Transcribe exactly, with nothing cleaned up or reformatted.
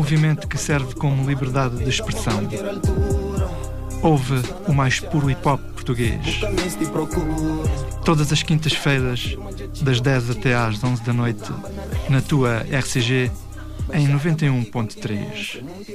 movimento que serve como liberdade de expressão. Ouve o mais puro hip-hop português. Todas as quintas-feiras, das dez até às onze da noite, na tua R C G, em noventa e um ponto três.